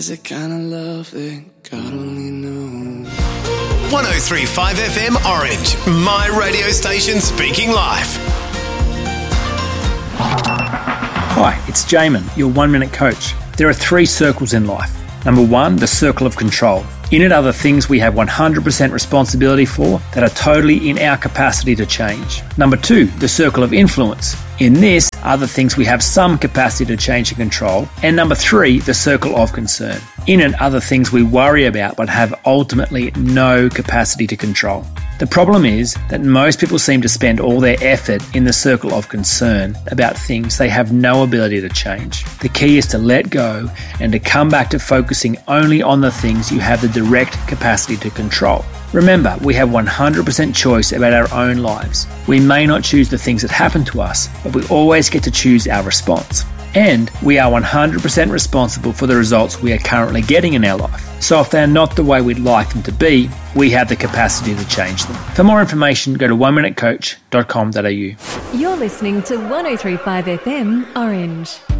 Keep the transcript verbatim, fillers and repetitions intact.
is the kind of love that God only knows. one oh three point five F M Orange, my radio station speaking life. Hi, it's Jamin, your one-minute coach. There are three circles in life. Number one, the circle of control. In it are the things we have one hundred percent responsibility for that are totally in our capacity to change. Number two, the circle of influence. In this are the things we have some capacity to change and control. And number three, the circle of concern. In it are the things we worry about but have ultimately no capacity to control. The problem is that most people seem to spend all their effort in the circle of concern about things they have no ability to change. The key is to let go and to come back to focusing only on the things you have the direct capacity to control. Remember, we have one hundred percent choice about our own lives. We may not choose the things that happen to us, but we always get to choose our response. And we are one hundred percent responsible for the results we are currently getting in our life. So if they're not the way we'd like them to be, we have the capacity to change them. For more information, go to one minute coach dot com dot a u. You're listening to one oh three point five F M Orange.